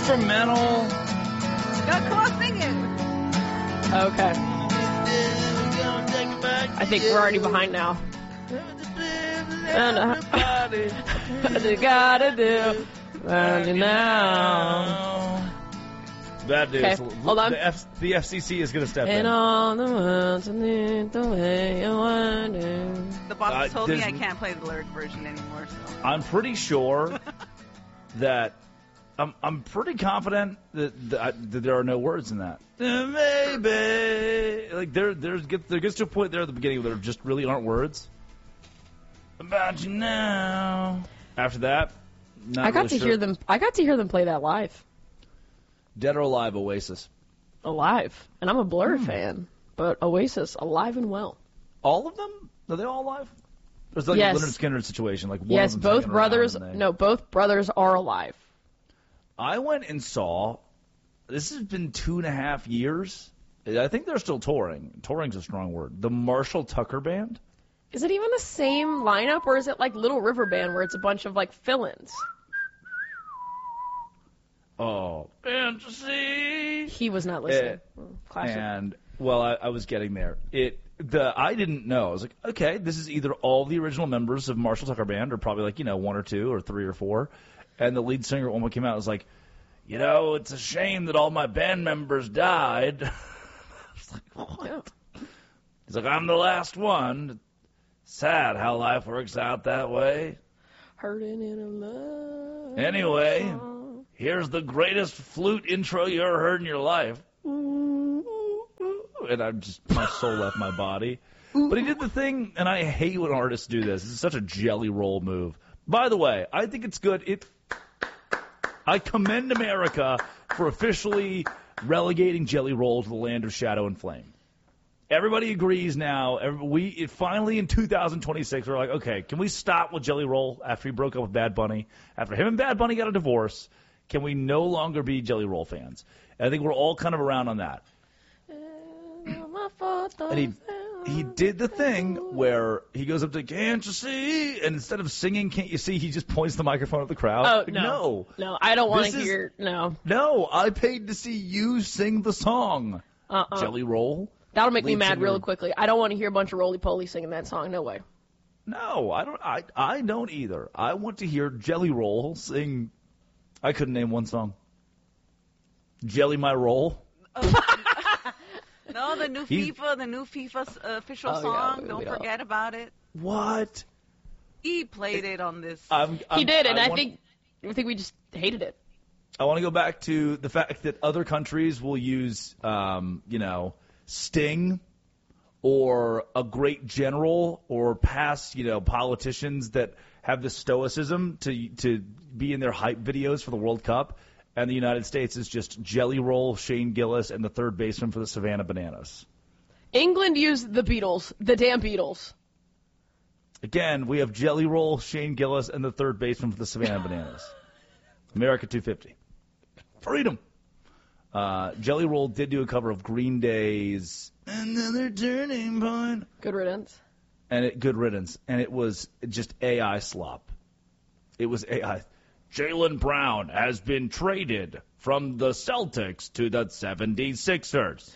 instrumental. Go, come on, sing it. Okay. I think we're already behind now. What you gotta do now. That is. Okay, hold on. The FCC is going to step And in. all the world to need the way you want to. The boss told me there's- I can't play the lyric version anymore. So. I'm pretty sure that I'm pretty confident that there are no words in that. Maybe like there gets to a point there at the beginning where there just really aren't words. About you now. After that, not I got really to hear them. I got to hear them play that live. Dead or Alive, Oasis. Alive. And I'm a Blur fan. But Oasis, alive and well. All of them? Are they all alive? It's like Yes. a Leonard Skinner situation. Like one Yes, of them's both hanging around brothers. and they- No, both brothers are alive. I went and saw. This has been 2.5 years. I think they're still touring. Touring's a strong word. The Marshall Tucker Band. Is it even the same lineup, or is it like Little River Band, where it's a bunch of like fill-ins? Oh, fantasy. He was not listening. Classic. And well, I was getting there. I didn't know. I was like, okay, this is either all the original members of Marshall Tucker Band, or probably like one or two or three or four. And the lead singer, when we came out, was like, it's a shame that all my band members died. I was like, what? Yeah. He's like, I'm the last one. Sad how life works out that way. Hurting in a love. Anyway, song. here's the greatest flute intro you ever heard in your life. And my soul left my body. But he did the thing, and I hate when artists do this. This is such a jelly roll move. By the way, I think it's good. I commend America for officially relegating Jelly Roll to the land of shadow and flame. Everybody agrees now. Finally in 2026, we're like, okay, can we stop with Jelly Roll after he broke up with Bad Bunny? After him and Bad Bunny got a divorce, can we no longer be Jelly Roll fans? And I think we're all kind of around on that. And he did the thing where he goes up to, can't you see? And instead of singing, can't you see, he just points the microphone at the crowd. Oh, Like, no. No, I don't want to hear, no. No, I paid to see you sing the song. Jelly Roll. That'll make me Lead mad singer. really quickly. I don't want to hear a bunch of roly-poly singing that song. No way. No, I don't. I don't either. I want to hear Jelly Roll sing. I couldn't name one song. Jelly My Roll. No, the new FIFA official song. Don't forget about it. What? He played it on this. He did, and I think we just hated it. I want to go back to the fact that other countries will use, Sting or a great general or past, politicians that have the stoicism to be in their hype videos for the World Cup. And the United States is just Jelly Roll, Shane Gillis, and the third baseman for the Savannah Bananas. England used the Beatles, the damn Beatles. Again, we have Jelly Roll, Shane Gillis, and the third baseman for the Savannah Bananas. America 250. Freedom. Jelly Roll did do a cover of Green Day's Another Turning Point. Good riddance. Good riddance. And it was just AI slop. It was AI. Jaylen Brown has been traded from the Celtics to the 76ers.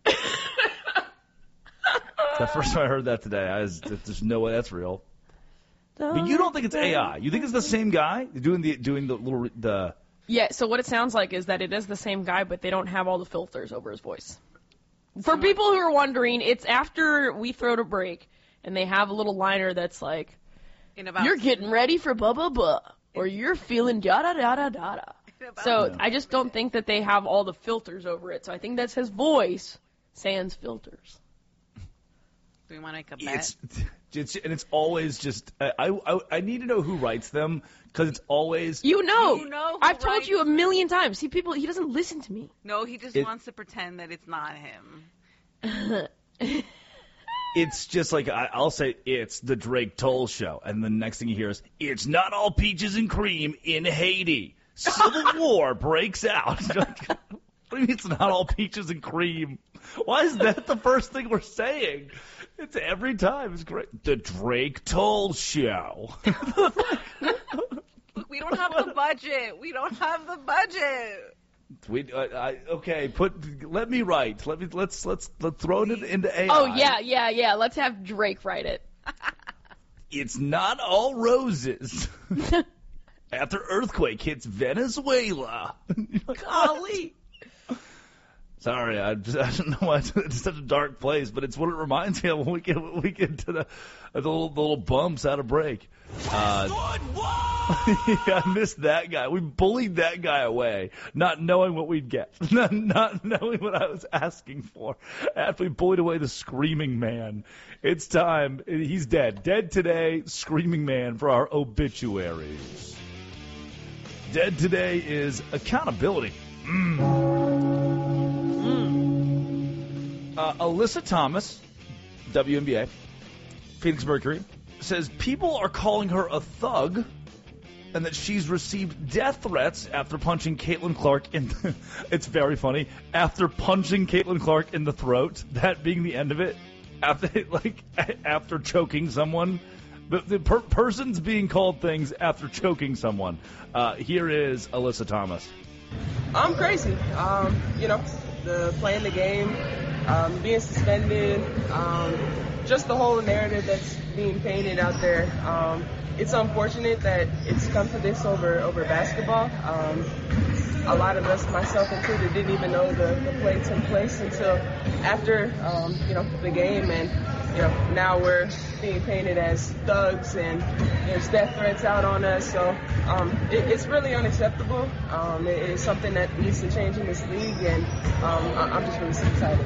The first time I heard that today, there's no way that's real. But you don't think it's AI. You think it's the same guy doing the little. Yeah, so what it sounds like is that it is the same guy, but they don't have all the filters over his voice. For people who are wondering, it's after we throw to break, and they have a little liner that's like, you're getting ready for blah, blah, blah, or you're feeling da-da-da-da-da-da. So I just don't think that they have all the filters over it. So I think that's his voice, sans filters. Do we want to make a bet? It's always just, I need to know who writes them, because it's always. You know who I've told writes- you a million times. See, he doesn't listen to me. No, he just wants to pretend that it's not him. It's just like, I'll say, it's the Drake Toll Show. And the next thing you hear is, it's not all peaches and cream in Haiti. Civil War breaks out. What do you mean it's not all peaches and cream? Why is that the first thing we're saying? It's every time. It's great. The Drake Toll Show. We don't have the budget. We don't have the budget. Okay, let me write. Let's throw it into AI. Oh, yeah. Let's have Drake write it. It's not all roses. After earthquake hits Venezuela. Golly. Sorry, I don't know why it's such a dark place, but it's what it reminds me of when we get to the little bumps out of break. Yeah, I missed that guy. We bullied that guy away, not knowing what we'd get, not knowing what I was asking for. After we bullied away the screaming man, it's time. He's dead. Dead today, screaming man for our obituaries. Dead today is accountability. Alyssa Thomas, WNBA, Phoenix Mercury, says people are calling her a thug and that she's received death threats after punching Caitlin Clark in the, it's very funny, after punching Caitlin Clark in the throat, that being the end of it, after choking someone. The person's being called things after choking someone. Here is Alyssa Thomas. I'm crazy. Playing the game, being suspended, just the whole narrative that's being painted out there. It's unfortunate that it's come to this over basketball. A lot of us, myself included, didn't even know the play took place until after, the game, and now we're being painted as thugs and there's death threats out on us. So it's really unacceptable. It's something that needs to change in this league, and I'm just really excited.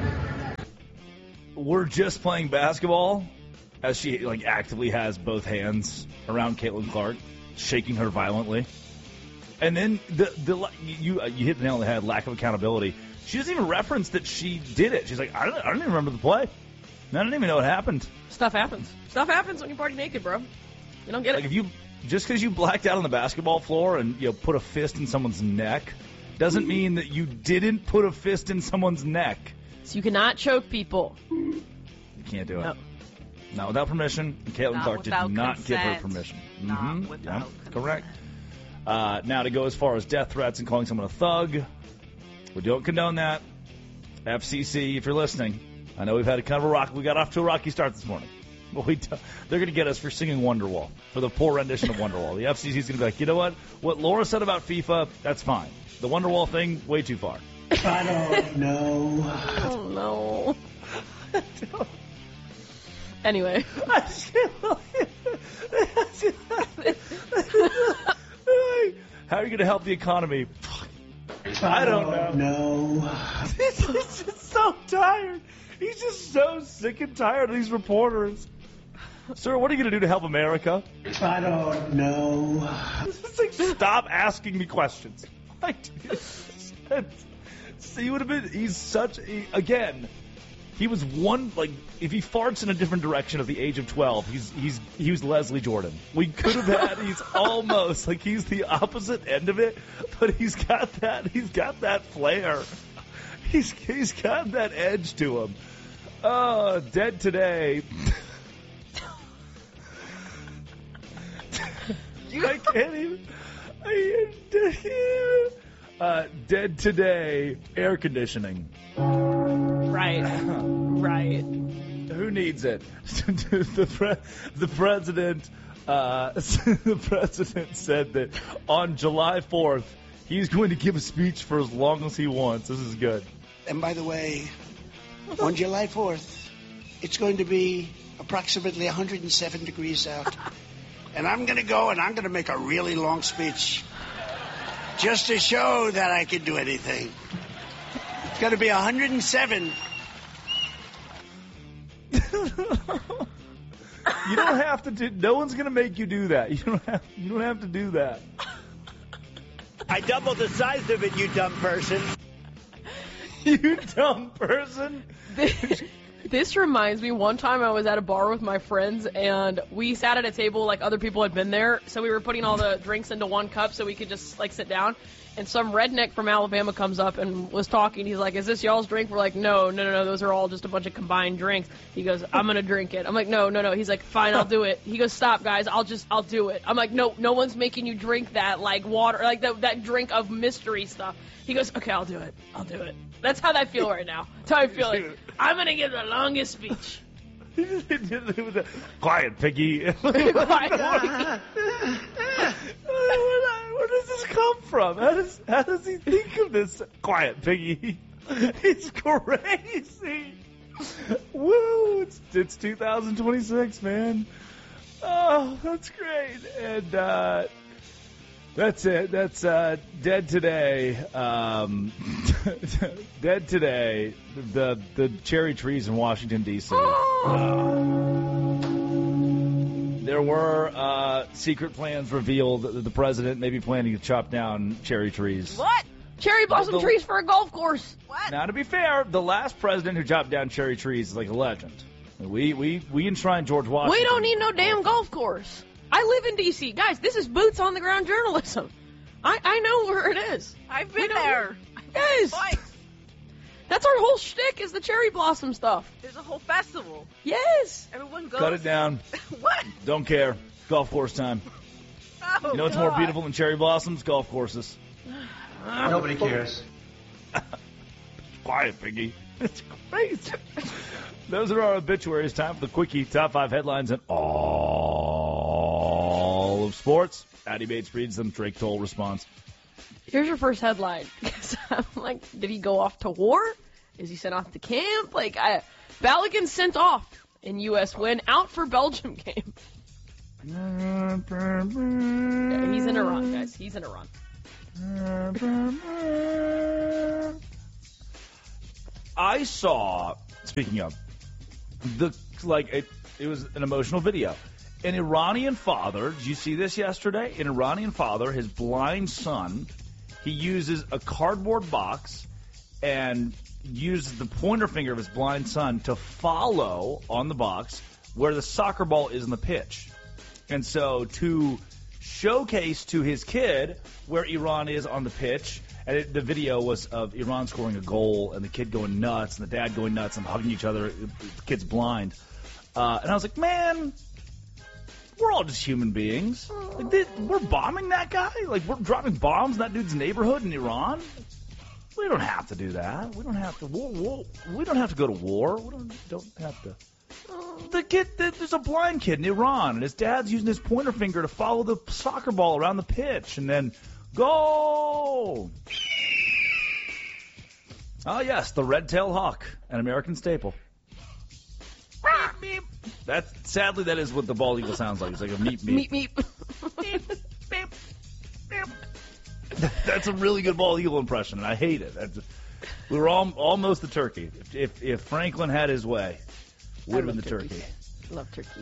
We're just playing basketball as she actively has both hands around Caitlin Clark, shaking her violently. And then you hit the nail on the head, lack of accountability. She doesn't even reference that she did it. She's like, I don't even remember the play. I don't even know what happened. Stuff happens. Stuff happens when you party naked, bro. You don't get it. Just because you blacked out on the basketball floor and put a fist in someone's neck doesn't mean that you didn't put a fist in someone's neck. So you cannot choke people. You can't do it. Not without permission. Caitlin Clark did not give her permission. Not without consent. Correct. Now, to go as far as death threats and calling someone a thug, we don't condone that. FCC, if you're listening, I know we've had we got off to a rocky start this morning. But they're going to get us for singing Wonderwall, for the poor rendition of Wonderwall. The FCC is going to be like, you know what? What Laura said about FIFA, that's fine. The Wonderwall thing, way too far. I don't know. Oh, no. Anyway. How are you going to help the economy? I don't know. He's just so tired. He's just so sick and tired of these reporters. Sir, what are you going to do to help America? I don't know. Stop asking me questions. He would have been, he was if he farts in a different direction at the age of 12, he was Leslie Jordan. We could have had, he's almost, he's the opposite end of it, but he's got that flair. He's got that edge to him. Oh, dead today. I can't even. Dead today. Air conditioning. Right. Who needs it? The president. The president said that on July 4th he's going to give a speech for as long as he wants. This is good. And by the way, on July 4th, it's going to be approximately 107 degrees out. And I'm going to go and I'm going to make a really long speech just to show that I can do anything. It's going to be 107. You don't have to do. No one's going to make you do that. You don't have to do that. I doubled the size of it, you dumb person. You dumb person. This reminds me, one time I was at a bar with my friends, and we sat at a table like other people had been there, so we were putting all the drinks into one cup so we could just, like, sit down. And some redneck from Alabama comes up and was talking. He's like, is this y'all's drink? We're like, no, those are all just a bunch of combined drinks. He goes, I'm going to drink it. I'm like, no. He's like, fine, I'll do it. He goes, stop, guys, I'll do it. I'm like, no one's making you drink that, like, water, like that drink of mystery stuff. He goes, okay, I'll do it. That's how I feel right now. That's how I feel. Like, I'm going to give the longest speech. Quiet, piggy. Where does this come from? How does he think of this? Quiet, piggy. He's crazy. Woo! It's 2026, man. Oh, that's great. And that's it. That's Dead Today. Dead Today. The cherry trees in Washington, D.C. There were secret plans revealed that the president may be planning to chop down cherry trees. What? Cherry blossom trees for a golf course. What? Now, to be fair, the last president who chopped down cherry trees is like a legend. We enshrine George Washington. We don't need no damn golf course. I live in D.C. Guys, this is boots on the ground journalism. I know where it is. I've been there. Yes. Twice. That's our whole shtick is the cherry blossom stuff. There's a whole festival. Yes. Everyone goes. Cut it down. What? Don't care. Golf course time. Oh, you know what's more beautiful than cherry blossoms? Golf courses. Nobody cares. Quiet, piggy. It's crazy. Those are our obituaries. Time for the quickie top 5 headlines in all of sports. Addy Bates reads them. Drake Toll responds. Here's your first headline. I'm like, did he go off to war? Is he sent off to camp? Like, Balogun sent off in U.S. win, out for Belgium game. Yeah, he's in Iran, guys. He's in Iran. I saw, speaking of, it was an emotional video. An Iranian father, did you see this yesterday? An Iranian father, his blind son, he uses a cardboard box and uses the pointer finger of his blind son to follow on the box where the soccer ball is in the pitch. And so to showcase to his kid where Iran is on the pitch, and the video was of Iran scoring a goal and the kid going nuts and the dad going nuts and hugging each other. The kid's blind. And I was like, man, we're all just human beings. Like, we're bombing that guy? Like, we're dropping bombs in that dude's neighborhood in Iran? We don't have to do that. We don't have to. We don't have to go to war. We don't have to. The kid, there's a blind kid in Iran, and his dad's using his pointer finger to follow the soccer ball around the pitch, and then go. Oh yes, the red-tailed hawk, an American staple. Meep, meep. Sadly, that is what the bald eagle sounds like. It's like a meep meep. Meep meep. Meep, meep, meep. That's a really good bald eagle impression, and I hate it. We were almost the turkey. If Franklin had his way, would have been the turkey. Love turkeys.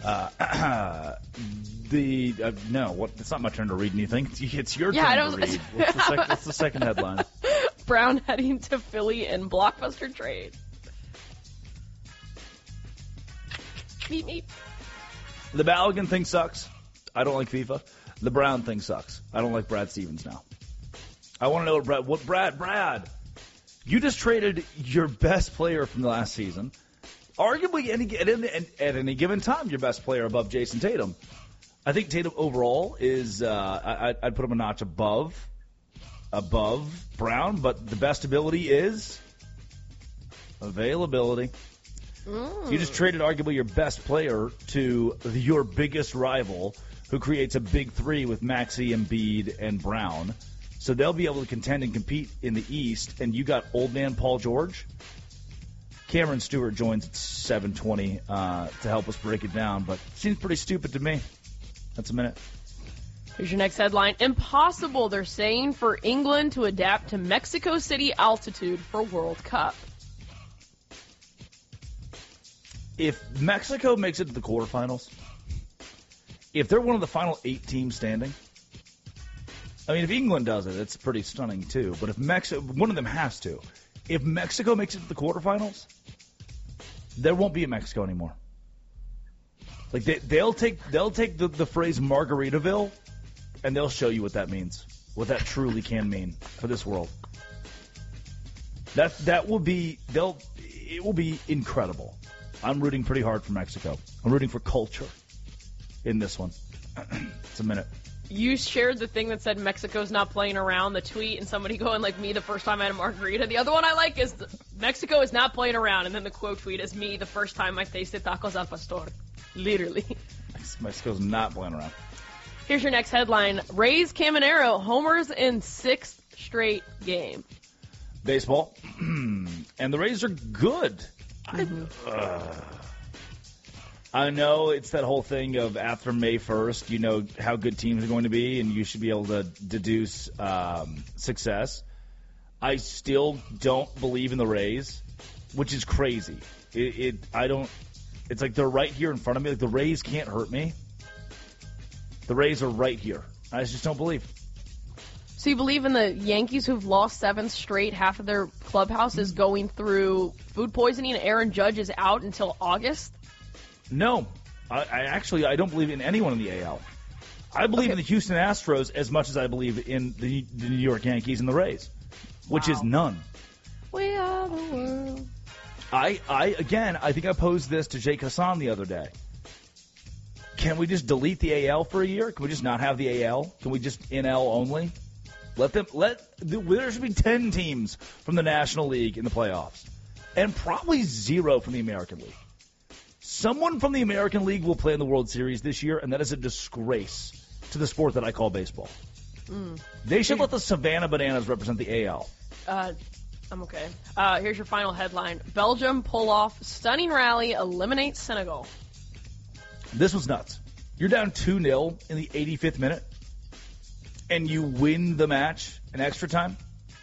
No, it's not my turn to read anything. It's your Yeah, turn to read. What's the second headline? Brown heading to Philly in blockbuster trade. Meep meep. The Balogun thing sucks. I don't like FIFA. The Brown thing sucks. I don't like Brad Stevens now. I want to know Brad, you just traded your best player from the last season. Arguably, at any given time, your best player above Jason Tatum. I think Tatum overall is, I'd put him a notch above Brown, but the best ability is availability. So you just traded arguably your best player to your biggest rival, who creates a big three with Maxey, Embiid, and Brown. So they'll be able to contend and compete in the East, and you got old man Paul George. Cameron Stewart joins at 7:20 to help us break it down, but seems pretty stupid to me. That's a minute. Here's your next headline. Impossible, they're saying, for England to adapt to Mexico City altitude for World Cup. If Mexico makes it to the quarterfinals, if they're one of the final 8 teams standing, I mean, if England does it, it's pretty stunning too. But if one of them has to. If Mexico makes it to the quarterfinals, there won't be a Mexico anymore. Like they'll take the phrase Margaritaville, and they'll show you what that means, what that truly can mean for this world. It will be incredible. I'm rooting pretty hard for Mexico. I'm rooting for culture in this one. It's a minute. You shared the thing that said Mexico's not playing around, the tweet, and somebody going like me the first time I had a margarita. The other one I like is Mexico is not playing around, and then the quote tweet is me the first time I tasted tacos al pastor. Literally. Mexico's not playing around. Here's your next headline. Rays Caminero homers in 6th straight game. Baseball. And the Rays are good. I know it's that whole thing of after May 1st, you know how good teams are going to be, and you should be able to deduce success. I still don't believe in the Rays, which is crazy. It's like they're right here in front of me. Like the Rays can't hurt me. The Rays are right here. I just don't believe. So you believe in the Yankees who've lost 7 straight, half of their clubhouse is going through food poisoning, and Aaron Judge is out until August? No. I don't believe in anyone in the AL. I believe in the Houston Astros as much as I believe in the New York Yankees and the Rays, which is none. We are the world. I think I posed this to Jake Hassan the other day. Can we just delete the AL for a year? Can we just not have the AL? Can we just NL only? There should be 10 teams from the National League in the playoffs, and probably 0 from the American League. Someone from the American League will play in the World Series this year, and that is a disgrace to the sport that I call baseball. They should let the Savannah Bananas represent the AL. I'm okay. Here's your final headline. Belgium pull off stunning rally, eliminates Senegal. This was nuts. You're down 2-0 in the 85th minute, and you win the match in extra time?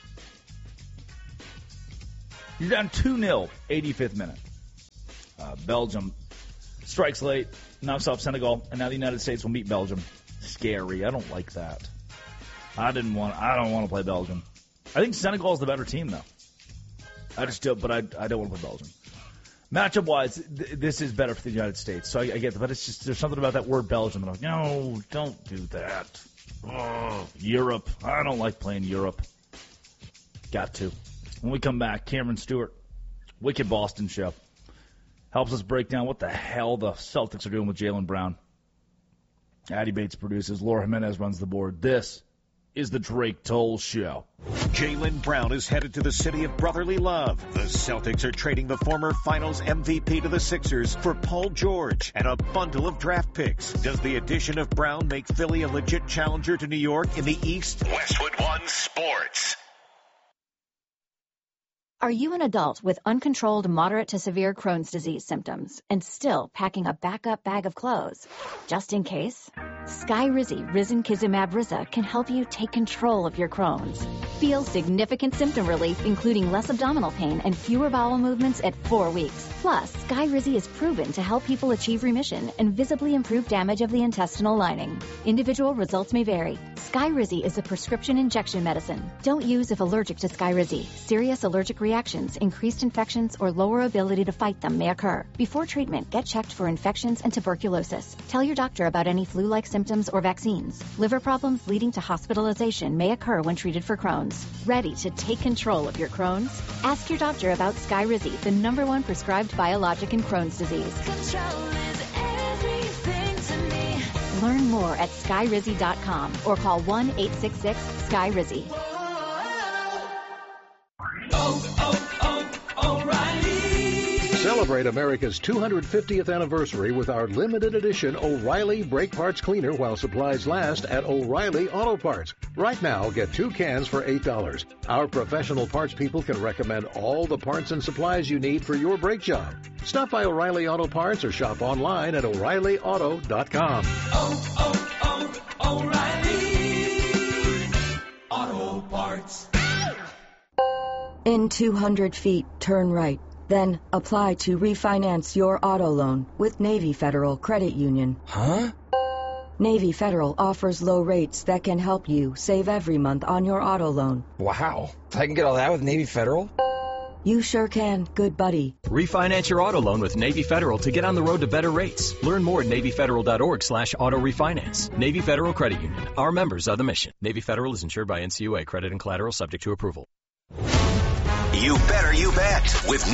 You're down 2-0, 85th minute. Belgium strikes late, knocks off Senegal, and now the United States will meet Belgium. Scary. I don't like that. I don't want to play Belgium. I think Senegal is the better team, though. I don't want to play Belgium. Matchup-wise, this is better for the United States, so I get that. But it's just there's something about that word Belgium. I'm like, no, don't do that. Oh, Europe. I don't like playing Europe. Got to. When we come back, Cameron Stewart, Wicked Boston Show, helps us break down what the hell the Celtics are doing with Jaylen Brown. Addy Bates produces. Laura Jimenez runs the board. This is the Drake Toll Show. Jaylen Brown is headed to the city of brotherly love. The Celtics are trading the former Finals MVP to the Sixers for Paul George and a bundle of draft picks. Does the addition of Brown make Philly a legit challenger to New York in the East? Westwood One Sports. Are you an adult with uncontrolled moderate to severe Crohn's disease symptoms and still packing a backup bag of clothes? Just in case? Skyrizi Risankizumab Riza can help you take control of your Crohn's. Feel significant symptom relief, including less abdominal pain and fewer bowel movements at 4 weeks. Plus, Skyrizi is proven to help people achieve remission and visibly improve damage of the intestinal lining. Individual results may vary. Skyrizi is a prescription injection medicine. Don't use if allergic to Skyrizi. Serious allergic reactions, increased infections, or lower ability to fight them may occur. Before treatment, get checked for infections and tuberculosis. Tell your doctor about any flu-like symptoms or vaccines. Liver problems leading to hospitalization may occur when treated for Crohn's. Ready to take control of your Crohn's? Ask your doctor about Skyrizi, the #1 prescribed biologic in Crohn's disease. Control is everything to me. Learn more at Skyrizi.com or call 1-866-SKYRIZI. Celebrate America's 250th anniversary with our limited edition O'Reilly Brake Parts Cleaner while supplies last at O'Reilly Auto Parts. Right now, get 2 cans for $8. Our professional parts people can recommend all the parts and supplies you need for your brake job. Stop by O'Reilly Auto Parts or shop online at O'ReillyAuto.com. O'Reilly Auto Parts. In 200 feet, turn right. Then apply to refinance your auto loan with Navy Federal Credit Union. Huh? Navy Federal offers low rates that can help you save every month on your auto loan. Wow. I can get all that with Navy Federal? You sure can, good buddy. Refinance your auto loan with Navy Federal to get on the road to better rates. Learn more at NavyFederal.org/auto refinance. Navy Federal Credit Union. Our members are the mission. Navy Federal is insured by NCUA. Credit and collateral subject to approval. You better you bet with